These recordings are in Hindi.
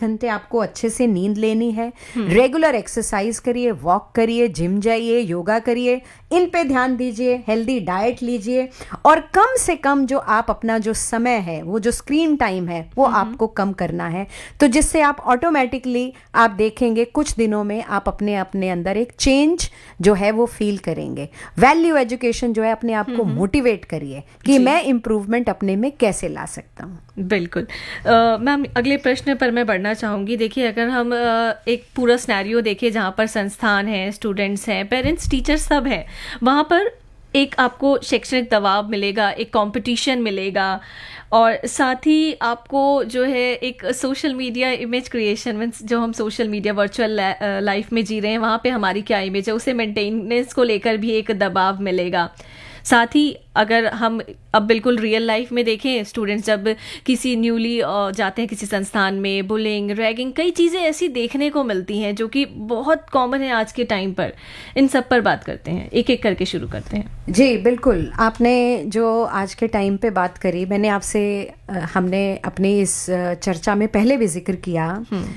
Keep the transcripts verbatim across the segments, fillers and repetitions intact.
घंटे आपको अच्छे से नींद लेनी है, रेगुलर एक्सरसाइज करिए, वॉक करिए, जिम जाइए, योगा करिए, इन पे ध्यान दीजिए, हेल्दी डाइट लीजिए, और कम से कम जो आप अपना जो समय है, वो जो स्क्रीन टाइम है, वो आपको कम करना है। तो जिससे आप ऑटोमेटिकली आप देखेंगे कुछ दिनों में आप अपने अपने अंदर एक चेंज जो है वो फील करेंगे। वैल्यू एजुकेशन जो है, अपने आप को मोटिवेट करिए कि मैं इम्प्रूवमेंट अपने में कैसे ला सकता हूँ। बिल्कुल मैम, अगले प्रश्न पर मैं बढ़ना चाहूँगी। देखिए, अगर हम uh, एक पूरा सिनेरियो देखें जहाँ पर संस्थान हैं, स्टूडेंट्स हैं, पेरेंट्स, टीचर्स सब हैं, वहाँ पर एक आपको शैक्षणिक दबाव मिलेगा, एक कंपटीशन मिलेगा, और साथ ही आपको जो है एक social media image creation, means जो हम सोशल मीडिया वर्चुअल लाइफ में जी रहे हैं, वहाँ पे हमारी क्या इमेज है, उसे मेंटेनेंस को लेकर भी एक दबाव मिलेगा। साथ ही अगर हम अब बिल्कुल रियल लाइफ में देखें, स्टूडेंट्स जब किसी न्यूली जाते हैं किसी संस्थान में, बुलिंग, रैगिंग, कई चीज़ें ऐसी देखने को मिलती हैं जो कि बहुत कॉमन है आज के टाइम पर। इन सब पर बात करते हैं, एक एक करके शुरू करते हैं। जी बिल्कुल, आपने जो आज के टाइम पे बात करी, मैंने आपसे, हमने अपनी इस चर्चा में पहले भी जिक्र किया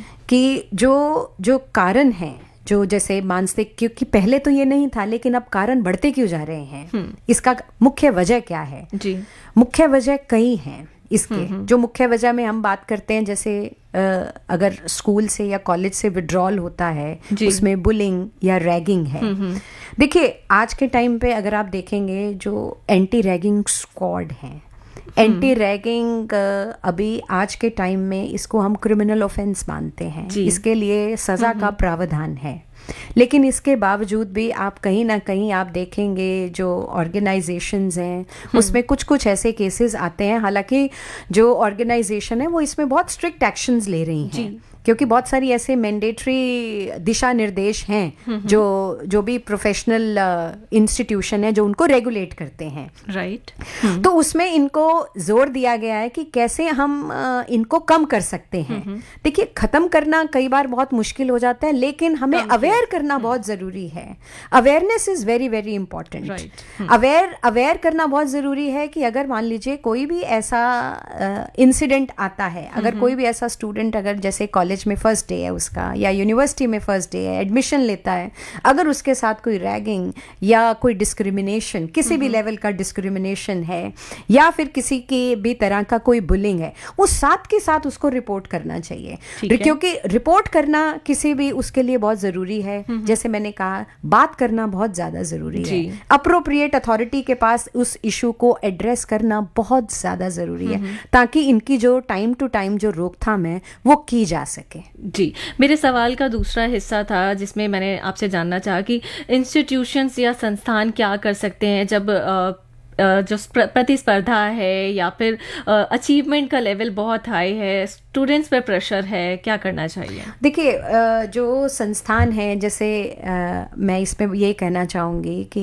कि जो जो कारण हैं, जो जैसे मानसिक, क्योंकि पहले तो ये नहीं था, लेकिन अब कारण बढ़ते क्यों जा रहे हैं, इसका मुख्य वजह क्या है? जी, मुख्य वजह कई हैं इसके। जो मुख्य वजह में हम बात करते हैं, जैसे अगर स्कूल से या कॉलेज से विड्रॉल होता है, उसमें बुलिंग या रैगिंग है। देखिए, आज के टाइम पे अगर आप देखेंगे, जो एंटी रैगिंग स्क्वाड हैं, एंटी रैगिंग अभी आज के टाइम में इसको हम क्रिमिनल ऑफेंस मानते हैं, इसके लिए सजा का प्रावधान है। लेकिन इसके बावजूद भी आप कहीं ना कहीं आप देखेंगे जो ऑर्गेनाइजेशंस हैं, उसमें कुछ कुछ ऐसे केसेस आते हैं। हालांकि जो ऑर्गेनाइजेशन है वो इसमें बहुत स्ट्रिक्ट एक्शंस ले रही हैं, क्योंकि बहुत सारी ऐसे मैंडेटरी दिशा निर्देश हैं जो जो भी प्रोफेशनल इंस्टीट्यूशन है जो उनको रेगुलेट करते हैं, राइट right? तो उसमें इनको जोर दिया गया है कि कैसे हम इनको कम कर सकते हैं। देखिए, खत्म करना कई बार बहुत मुश्किल हो जाता है, लेकिन हमें अवेयर करना बहुत जरूरी है। Awareness is very very important. Aware aware करना बहुत जरूरी है कि अगर मान लीजिए कोई भी ऐसा इंसिडेंट uh, आता है, अगर कोई भी ऐसा स्टूडेंट, अगर जैसे कॉलेज में फर्स्ट डे है उसका, या यूनिवर्सिटी में फर्स्ट डे है, एडमिशन लेता है, अगर उसके साथ कोई रैगिंग या कोई डिस्क्रिमिनेशन, किसी भी लेवल का डिस्क्रिमिनेशन है, या फिर किसी की भी तरह का कोई बुलिंग है, वो साथ के साथ उसको रिपोर्ट करना चाहिए, क्योंकि रिपोर्ट करना किसी भी उसके लिए बहुत जरूरी है। जैसे मैंने कहा, बात करना बहुत ज्यादा जरूरी है, अप्रोप्रिएट अथॉरिटी के पास उस इशू को एड्रेस करना बहुत ज्यादा जरूरी है, ताकि इनकी जो टाइम टू टाइम जो रोकथाम है वो की जा सके। जी, मेरे सवाल का दूसरा हिस्सा था जिसमें मैंने आपसे जानना चाहा कि इंस्टीट्यूशंस या संस्थान क्या कर सकते हैं जब आ, जो प्रतिस्पर्धा है या फिर अचीवमेंट का लेवल बहुत हाई है, स्टूडेंट्स पे प्रेशर है, क्या करना चाहिए? देखिए, जो संस्थान है, जैसे मैं इसमें ये कहना चाहूँगी कि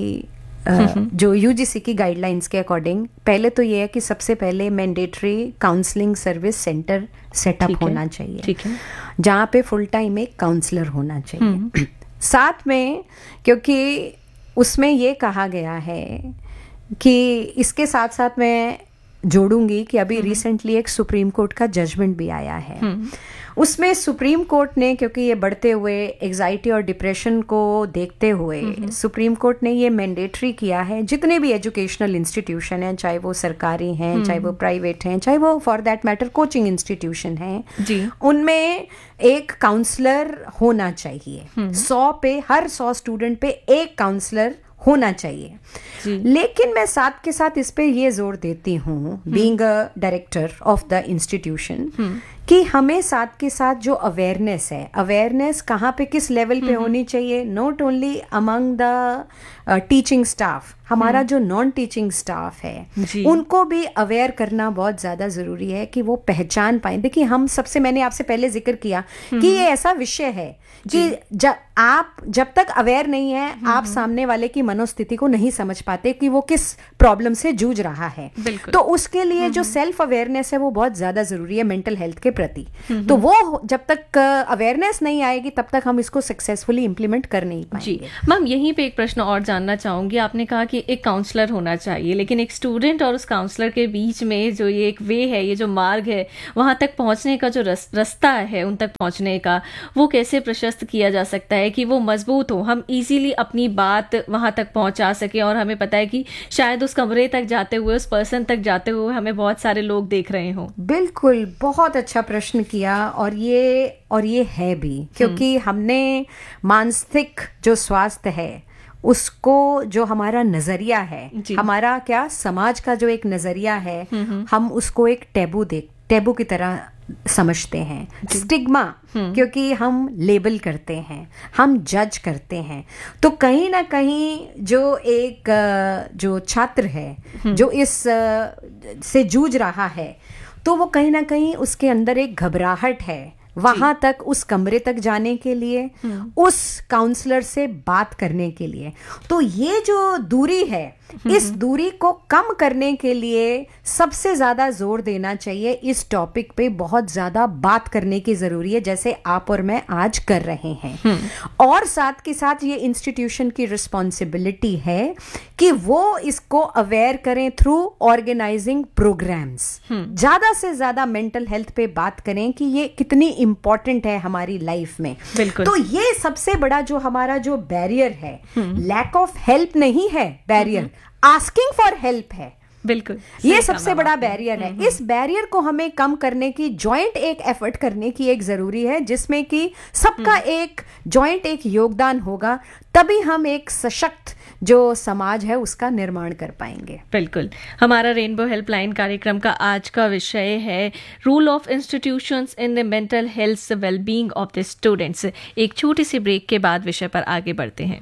जो यूजीसी की गाइडलाइंस के अकॉर्डिंग पहले तो ये है कि सबसे पहले mandatory counselling service centre setup होना चाहिए, ठीक है, जहाँ पे फुल टाइम एक काउंसलर होना चाहिए साथ में, क्योंकि उसमें ये कहा गया है कि इसके साथ साथ मैं जोड़ूंगी कि अभी रिसेंटली एक सुप्रीम कोर्ट का जजमेंट भी आया है। उसमें सुप्रीम कोर्ट ने, क्योंकि ये बढ़ते हुए एग्जाइटी और डिप्रेशन को देखते हुए सुप्रीम कोर्ट ने ये मैंडेटरी किया है, जितने भी एजुकेशनल इंस्टीट्यूशन हैं, चाहे वो सरकारी हैं, चाहे वो प्राइवेट हैं, चाहे वो for that matter coaching institution हैं, उनमें एक काउंसलर होना चाहिए। सौ पे हर सौ स्टूडेंट पे एक काउंसलर होना चाहिए। लेकिन मैं साथ के साथ इस पे ये जोर देती हूँ, being a director of the institution, कि हमें साथ के साथ जो अवेयरनेस है, अवेयरनेस कहाँ पे किस लेवल पे होनी चाहिए, not only among the teaching staff, हमारा जो नॉन टीचिंग स्टाफ है उनको भी अवेयर करना बहुत ज़्यादा ज़रूरी है कि वो पहचान पाए। देखिए, हम सबसे, मैंने आपसे पहले जिक्र किया कि ये ऐसा विषय है कि जब आप जब तक अवेयर नहीं है, आप सामने वाले की मनोस्थिति को नहीं समझ पाते कि वो किस प्रॉब्लम से जूझ रहा है। तो उसके लिए जो सेल्फ अवेयरनेस है वो बहुत ज़्यादा ज़रूरी है मेंटल हेल्थ के प्रति। तो वो जब तक अवेयरनेस नहीं आएगी तब तक हम इसको सक्सेसफुली इम्प्लीमेंट कर नहीं पाएंगे। जी मैम, यहीं पे एक प्रश्न और जानना चाहूंगी। आपने कहा कि एक काउंसलर होना चाहिए, लेकिन एक स्टूडेंट और उस काउंसलर के बीच में जो ये एक वे है, ये जो मार्ग है, वहां तक पहुंचने का जो रास्ता है उन तक पहुंचने का, वो कैसे प्रशस्त किया जा सकता है कि वो मजबूत हो, हम इजीली अपनी बात वहां तक पहुंचा सके। और हमें पता है कि शायद उस कमरे तक जाते हुए, उस पर्सन तक जाते हुए हमें बहुत सारे लोग देख रहे हों। बिल्कुल, बहुत अच्छा प्रश्न किया। और ये और ये है भी, क्योंकि हमने मानसिक जो स्वास्थ्य है उसको, जो हमारा नजरिया है, हमारा क्या समाज का जो एक नजरिया है, हम उसको एक टैबू देख टैबू की तरह समझते हैं, स्टिग्मा, क्योंकि हम लेबल करते हैं, हम जज करते हैं। तो कहीं ना कहीं जो एक जो छात्र है जो इस से जूझ रहा है, तो वो कहीं ना कहीं उसके अंदर एक घबराहट है वहां तक, उस कमरे तक जाने के लिए, उस काउंसलर से बात करने के लिए। तो ये जो दूरी है, इस दूरी को कम करने के लिए सबसे ज्यादा जोर देना चाहिए, इस टॉपिक पे बहुत ज्यादा बात करने की जरूरी है, जैसे आप और मैं आज कर रहे हैं। और साथ के साथ ये इंस्टीट्यूशन की रिस्पॉन्सिबिलिटी है कि वो इसको अवेयर करें थ्रू ऑर्गेनाइजिंग प्रोग्राम्स। ज्यादा से ज्यादा मेंटल हेल्थ पे बात करें कि ये कितनी इंपॉर्टेंट है हमारी लाइफ में। तो ये सबसे बड़ा जो हमारा जो बैरियर है, लैक ऑफ हेल्प नहीं है बैरियर, आस्किंग फॉर हेल्प है। बिल्कुल, ये सबसे बड़ा बैरियर है। इस बैरियर को हमें कम करने की, जॉइंट एक एफर्ट करने की एक जरूरी है, जिसमें कि सबका एक जॉइंट एक योगदान होगा, तभी हम एक सशक्त जो समाज है उसका निर्माण कर पाएंगे। बिल्कुल। हमारा रेनबो हेल्पलाइन कार्यक्रम का आज का विषय है rule of institutions in the mental health wellbeing of the students. एक छोटी सी ब्रेक के बाद विषय पर आगे बढ़ते हैं।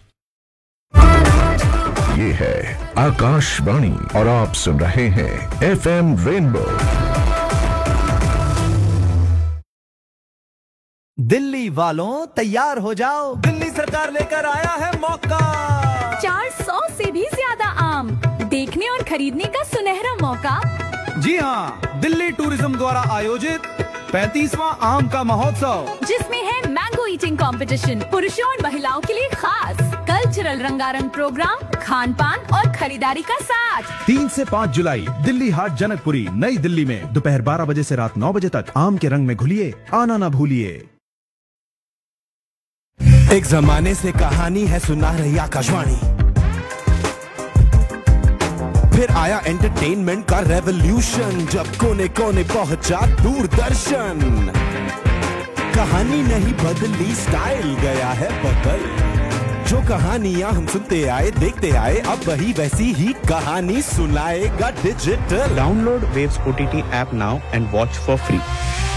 ये है आकाशवाणी और आप सुन रहे हैं एफ एम रेनबो। दिल्ली वालों तैयार हो जाओ, दिल्ली सरकार लेकर आया है मौका। चार सौ से भी ज्यादा आम देखने और खरीदने का सुनहरा मौका। जी हाँ, दिल्ली टूरिज्म द्वारा आयोजित पैंतीसवां आम का महोत्सव, जिसमें है मैंगो ईटिंग कंपटीशन, पुरुषों और महिलाओं के लिए खास कल्चरल रंगारंग प्रोग्राम, खान पान और खरीदारी का साथ। तीन से पाँच जुलाई दिल्ली हाट जनकपुरी नई दिल्ली में दोपहर बारह बजे से रात नौ बजे तक आम के रंग में घुलिए, आना ना भूलिए। एक जमाने से कहानी है सुना रही आकाशवाणी, फिर आया एंटरटेनमेंट का रेवोल्यूशन, जब कोने कोने पहुंचा दूरदर्शन। कहानी नहीं बदली, स्टाइल गया है बदल। जो कहानियां हम सुनते आए, देखते आए, अब वही वैसी ही कहानी सुनाएगा digital. Download waves OTT app now and watch for free.